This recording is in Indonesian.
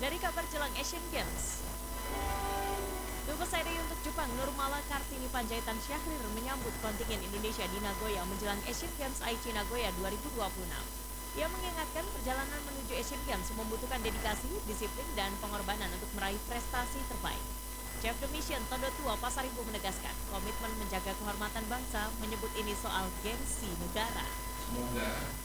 Dari kabar jelang Asian Games, Dubes RI untuk Jepang Nurmala Kartini Panjaitan Syahrir menyambut kontingen Indonesia di Nagoya menjelang Asian Games Aichi Nagoya 2026. Ia mengingatkan perjalanan menuju Asian Games membutuhkan dedikasi, disiplin, dan pengorbanan untuk meraih prestasi terbaik. Chef de Mission Tondo Tua Pasaribu menegaskan komitmen menjaga kehormatan bangsa, menyebut ini soal gengsi negara. Semoga